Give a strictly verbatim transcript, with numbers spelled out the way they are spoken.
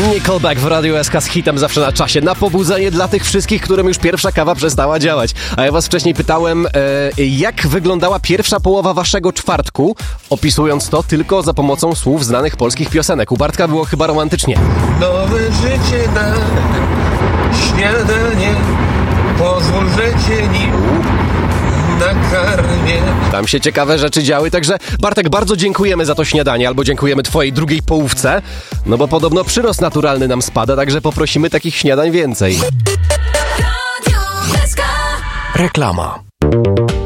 Nickelback w Radiu S K z hitem zawsze na czasie. Na pobudzenie dla tych wszystkich, którym już pierwsza kawa przestała działać. A ja was wcześniej pytałem, e, jak wyglądała pierwsza połowa waszego czwartku, opisując to tylko za pomocą słów znanych polskich piosenek. U Bartka było chyba romantycznie. Nowe życie na śniadanie, pozwól, że cię nim nakarmię. Tam się ciekawe rzeczy działy, także Bartek, bardzo dziękujemy za to śniadanie, albo dziękujemy twojej drugiej połówce, no bo podobno przyrost naturalny nam spada, także poprosimy takich śniadań więcej. Reklama.